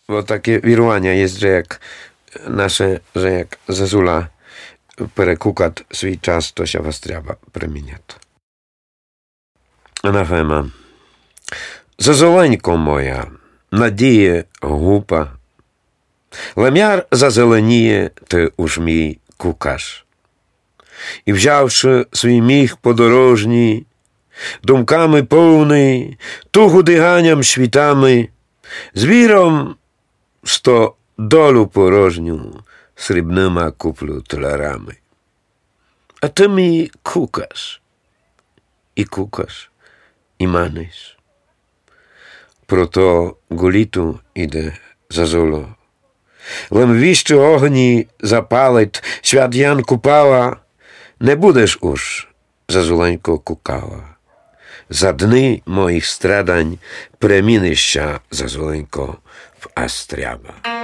Bo takie wirування jest, że jak Zazula perekukat swój czas, to się was trzeba premieniać. Anafema. Зозуленько моя, надіє гупа, лем'яр зазеленіє, ти уж мій кукаш. І взявши свій міг подорожній, думками повний, тугу диганням світами, з віром сто долю порожню срібнима куплю толярами. А ти мій кукаш, і маниш. Прото гуліту іде Зазуло. Лем віщо огні запалить, свят Ян купала, не будеш уж, Зазуленько, кукала. За дни моїх страдань премінища, Зазуленько, в астряба.